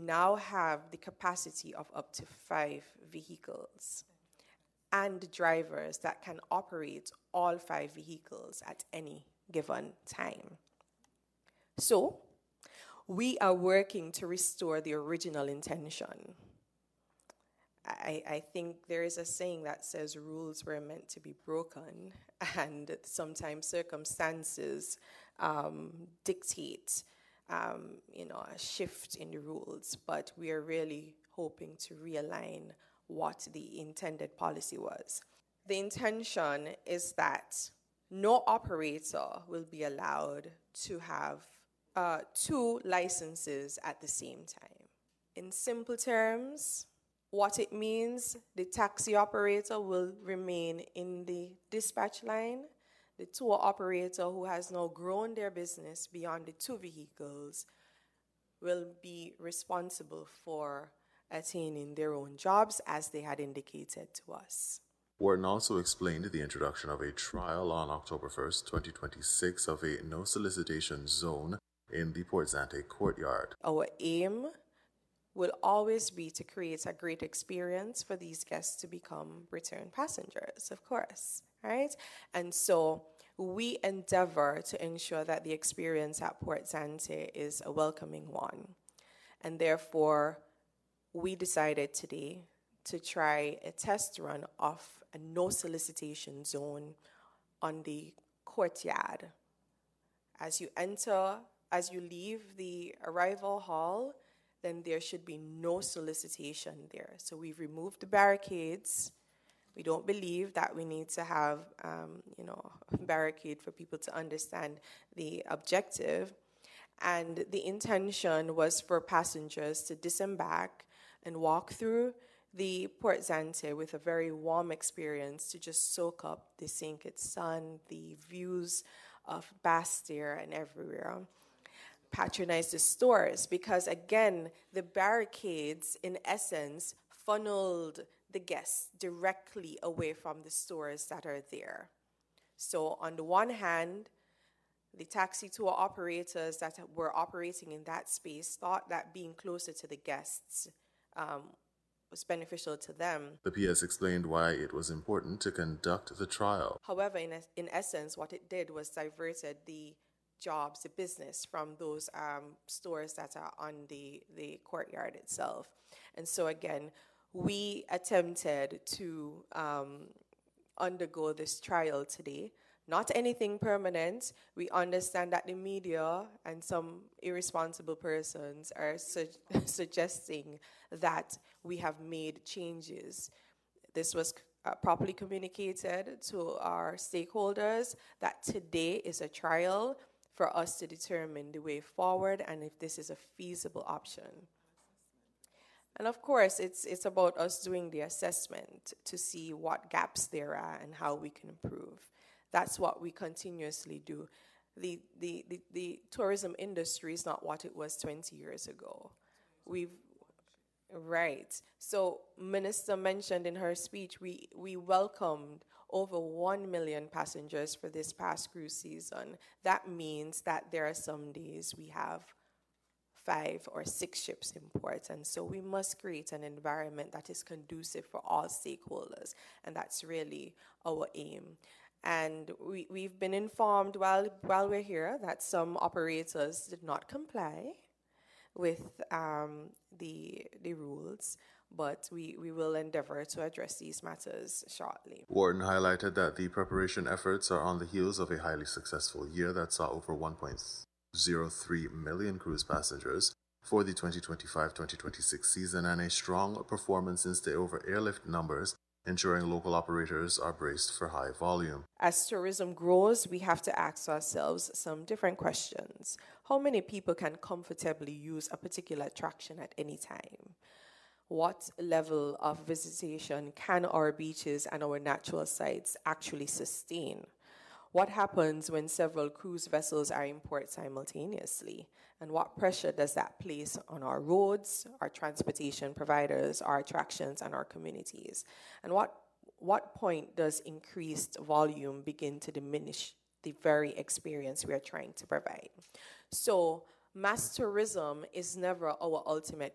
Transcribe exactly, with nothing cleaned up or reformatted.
now have the capacity of up to five vehicles and drivers that can operate all five vehicles at any given time. So, we are working to restore the original intention. I, I think there is a saying that says rules were meant to be broken, and sometimes circumstances um, dictate, um, you know, a shift in the rules. But we are really hoping to realign what the intended policy was. The intention is that no operator will be allowed to have uh, two licenses at the same time. In simple terms, what it means, the taxi operator will remain in the dispatch line. The tour operator, who has now grown their business beyond the two vehicles, will be responsible for attaining their own jobs as they had indicated to us. Wharton also explained the introduction of a trial on October first, twenty twenty-six of a no solicitation zone in the Port Zante courtyard. Our aim will always be to create a great experience for these guests to become return passengers, of course, right? And so we endeavor to ensure that the experience at Port Zante is a welcoming one. And therefore, we decided today to try a test run of a no solicitation zone on the courtyard. As you enter, as you leave the arrival hall, then there should be no solicitation there. So we've removed the barricades. We don't believe that we need to have, um, you know, a barricade for people to understand the objective. And the intention was for passengers to disembark and walk through the Port Zante with a very warm experience to just soak up the Saint Kitts sun, the views of Basse-Terre and everywhere. Patronize the stores, because again, the barricades in essence funneled the guests directly away from the stores that are there. So on the one hand, the taxi tour operators that were operating in that space thought that being closer to the guests um, was beneficial to them. The P S explained why it was important to conduct the trial. However, in, in essence, what it did was diverted the jobs, the business from those um, stores that are on the, the courtyard itself. And so again, we attempted to um, undergo this trial today. Not anything permanent. We understand that the media and some irresponsible persons are su- suggesting that we have made changes. This was uh, properly communicated to our stakeholders that today is a trial for us to determine the way forward and if this is a feasible option. And of course, it's it's about us doing the assessment to see what gaps there are and how we can improve. That's what we continuously do. The, the, the, the tourism industry is not what it was twenty years ago. We've, right. So Minister mentioned in her speech, we, we welcomed over one million passengers for this past cruise season. That means that there are some days we have five or six ships in port, and so we must create an environment that is conducive for all stakeholders, and that's really our aim. And we, we've been informed while, while we're here that some operators did not comply with um, the, the rules, but we, we will endeavor to address these matters shortly. Wharton highlighted that the preparation efforts are on the heels of a highly successful year that saw over one point zero three million cruise passengers for the twenty twenty-five twenty twenty-six season and a strong performance in stay-over airlift numbers, ensuring local operators are braced for high volume. As tourism grows, we have to ask ourselves some different questions. How many people can comfortably use a particular attraction at any time? What level of visitation can our beaches and our natural sites actually sustain? What happens when several cruise vessels are in port simultaneously? And what pressure does that place on our roads, our transportation providers, our attractions, and our communities? And what, what point does increased volume begin to diminish the very experience we are trying to provide? So mass tourism is never our ultimate